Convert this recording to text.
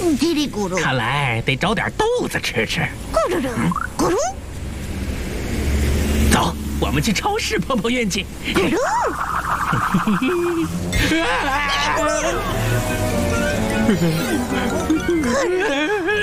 叽里咕噜， 看来得找点豆子吃吃。 咕噜噜，咕噜走，我们去超市碰碰运气。 咕噜。